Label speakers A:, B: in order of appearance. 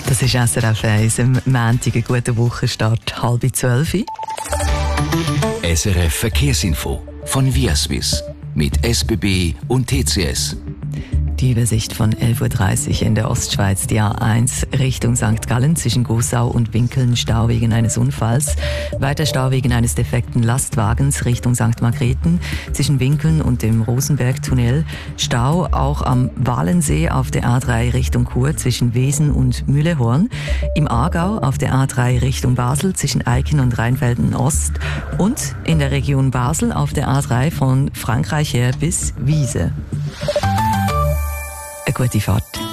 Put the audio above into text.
A: Das ist SRF 1, am Montag, einen guten Wochenstart, 11:30.
B: SRF Verkehrsinfo von Viaswiss mit SBB und TCS.
A: Die Übersicht von 11:30 Uhr in der Ostschweiz, die A1 Richtung St. Gallen zwischen Gossau und Winkeln, Stau wegen eines Unfalls. Weiter Stau wegen eines defekten Lastwagens Richtung St. Margrethen zwischen Winkeln und dem Rosenbergtunnel. Stau auch am Walensee auf der A3 Richtung Chur zwischen Wesen und Mühlehorn. Im Aargau auf der A3 Richtung Basel zwischen Eiken und Rheinfelden Ost. Und in der Region Basel auf der A3 von Frankreich her bis Wiese. Eine gute Fahrt.